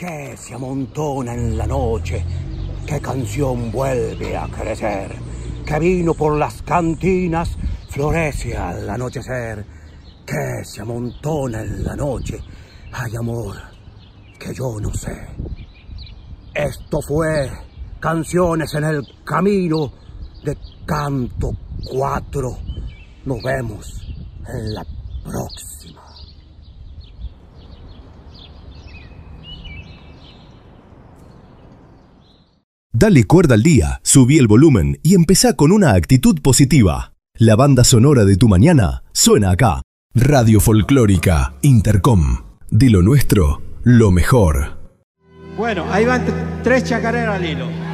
que se amontona en la noche, qué canción vuelve a crecer, que vino por las cantinas florece al anochecer, que se amontona en la noche, hay amor que yo no sé. Esto fue Canciones en el Camino de Canto 4. Nos vemos en la próxima. Dale cuerda al día, subí el volumen y empezá con una actitud positiva. La banda sonora de tu mañana suena acá. Radio Folclórica Intercom. De lo nuestro, lo mejor. Bueno, ahí van 3 chacareras al hilo.